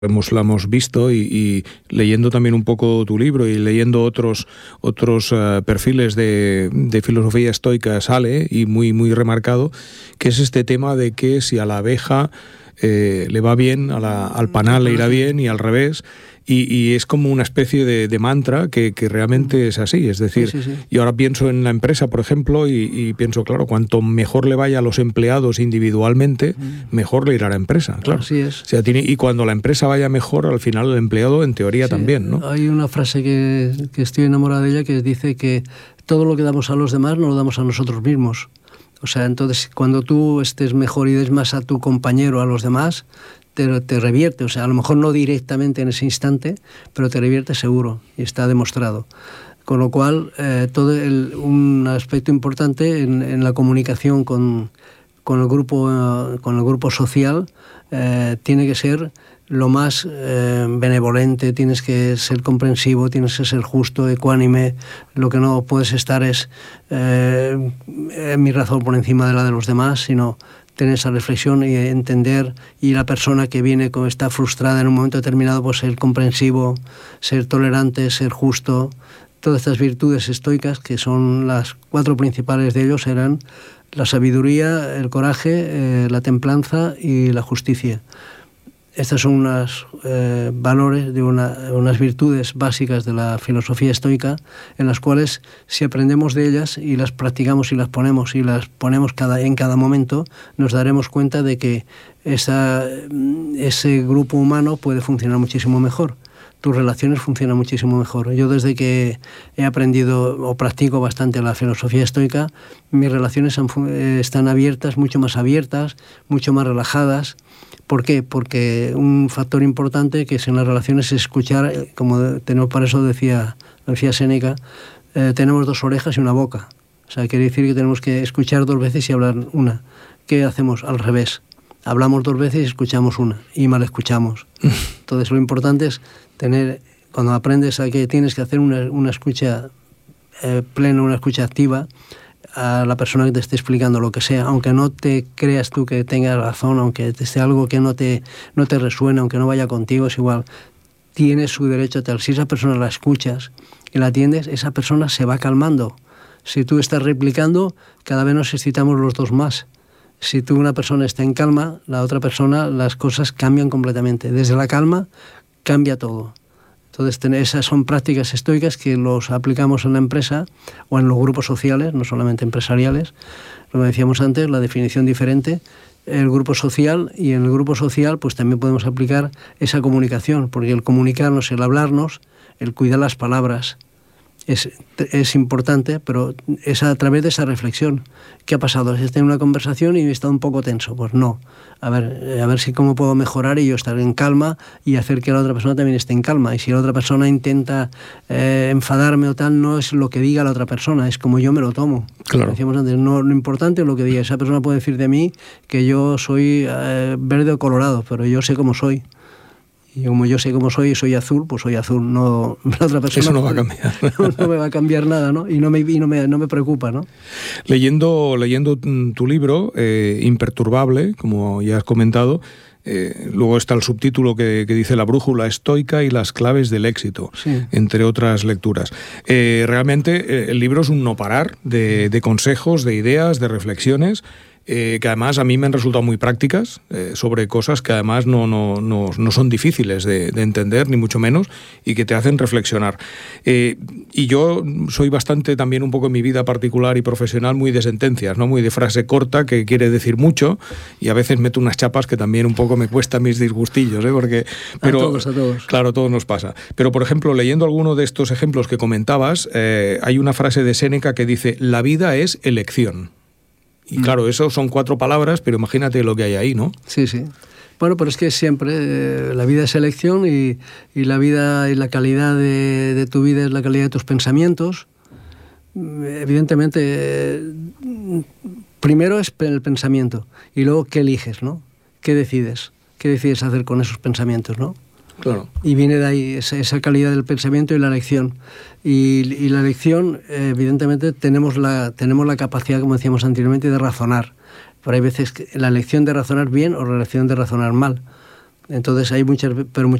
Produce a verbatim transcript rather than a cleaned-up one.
hemos, la hemos visto y, y leyendo también un poco tu libro y leyendo otros, otros uh, perfiles de, de filosofía estoica sale, y muy, muy remarcado, que es este tema de que si a la abeja eh, le va bien, a la, al panal le irá bien y al revés. Y, y es como una especie de, de mantra que, que realmente es así. Es decir, sí, sí, sí. yo ahora pienso en la empresa, por ejemplo, y, y pienso, claro, cuanto mejor le vaya a los empleados individualmente, mm. mejor le irá a la empresa. Claro. Así es. O sea, tiene, y cuando la empresa vaya mejor, al final el empleado, en teoría, sí, también, ¿no? Hay una frase que, que estoy enamorada de ella, que dice que todo lo que damos a los demás nos lo damos a nosotros mismos. O sea, entonces, cuando tú estés mejor y des más a tu compañero, a los demás, Te, te revierte, o sea, a lo mejor no directamente en ese instante, pero te revierte seguro, y está demostrado. Con lo cual, eh, todo el, un aspecto importante en, en la comunicación con, con, el, grupo, eh, con el grupo social eh, tiene que ser lo más eh, benevolente, tienes que ser comprensivo, tienes que ser justo, ecuánime. Lo que no puedes estar es eh, mi razón por encima de la de los demás, sino tener esa reflexión y entender, y la persona que viene, como está frustrada en un momento determinado, pues ser comprensivo, ser tolerante, ser justo. Todas estas virtudes estoicas, que son las cuatro principales de ellos, eran la sabiduría, el coraje, eh, la templanza y la justicia. Estas son unos eh, valores, de una, unas virtudes básicas de la filosofía estoica, en las cuales, si aprendemos de ellas y las practicamos y las ponemos y las ponemos cada, en cada momento, nos daremos cuenta de que esa, ese grupo humano puede funcionar muchísimo mejor. Tus relaciones funcionan muchísimo mejor. Yo, desde que he aprendido o practico bastante la filosofía estoica, mis relaciones han, eh, están abiertas, mucho más abiertas, mucho más relajadas. ¿Por qué? Porque un factor importante que es en las relaciones es escuchar, como tenemos, para eso decía, decía Séneca, eh, tenemos dos orejas y una boca. O sea, quiere decir que tenemos que escuchar dos veces y hablar una. ¿Qué hacemos? Al revés. Hablamos dos veces y escuchamos una, y mal escuchamos. Entonces, lo importante es tener, cuando aprendes a que tienes que hacer una, una escucha eh, plena, una escucha activa, a la persona que te esté explicando lo que sea, aunque no te creas tú que tengas razón, aunque te esté algo que no te, no te resuene, aunque no vaya contigo, es igual. Tiene su derecho a tal. Si esa persona la escuchas y la atiendes, esa persona se va calmando. Si tú estás replicando, cada vez nos excitamos los dos más. Si tú, una persona está en calma, la otra persona, las cosas cambian completamente. Desde la calma cambia todo. Entonces, esas son prácticas estoicas que los aplicamos en la empresa o en los grupos sociales, no solamente empresariales. Lo que decíamos antes, la definición diferente, el grupo social, y en el grupo social pues también podemos aplicar esa comunicación, porque el comunicarnos, el hablarnos, el cuidar las palabras es, es importante, pero es a través de esa reflexión. ¿Qué ha pasado? ¿Has tenido una conversación y he estado un poco tenso? Pues no. A ver, a ver si cómo puedo mejorar y yo estar en calma y hacer que la otra persona también esté en calma. Y si la otra persona intenta eh, enfadarme o tal, no es lo que diga la otra persona, es como yo me lo tomo. Claro. Como decíamos antes, no, lo importante es lo que diga. Esa persona puede decir de mí que yo soy eh, verde o colorado, pero yo sé cómo soy. Y como yo sé cómo soy y soy azul, pues soy azul. No, la otra persona eso no va a cambiar. No, no me va a cambiar nada, ¿no? Y no me, y no me, no me preocupa, ¿no? Leyendo, leyendo tu libro, eh, Imperturbable, como ya has comentado, eh, luego está el subtítulo que, que dice La brújula estoica y las claves del éxito, sí. entre otras lecturas. Eh, realmente eh, el libro es un no parar de, de consejos, de ideas, de reflexiones, Eh, que además a mí me han resultado muy prácticas, eh, sobre cosas que además no, no, no, no son difíciles de, de entender, ni mucho menos, y que te hacen reflexionar. Eh, y yo soy bastante también un poco en mi vida particular y profesional muy de sentencias, ¿no? Muy de frase corta que quiere decir mucho, y a veces meto unas chapas que también un poco me cuestan mis disgustillos, ¿eh? Porque, pero, a todos, a todos. Claro, a todos nos pasa. Pero, por ejemplo, leyendo alguno de estos ejemplos que comentabas, eh, hay una frase de Séneca que dice: la vida es elección. Y claro, eso son cuatro palabras, pero imagínate lo que hay ahí, ¿no? Sí, sí. Bueno, pero es que siempre eh, la vida es elección, y, y la vida y la calidad de, de tu vida es la calidad de tus pensamientos. Evidentemente, eh, primero es el pensamiento y luego qué eliges, ¿no? ¿Qué decides? ¿Qué decides hacer con esos pensamientos, ¿no? Claro. Y viene de ahí esa, esa calidad del pensamiento y la elección. Y, y la elección, eh, evidentemente, tenemos la, tenemos la capacidad, como decíamos anteriormente, de razonar. Pero hay veces que la elección de razonar bien o la elección de razonar mal. Entonces hay muchas, pero